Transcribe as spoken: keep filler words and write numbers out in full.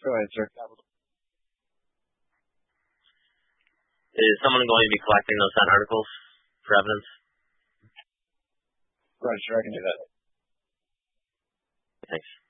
Go ahead, sir. Is someone going to be collecting those signed articles for evidence? Right, sure, I can do that. Thanks.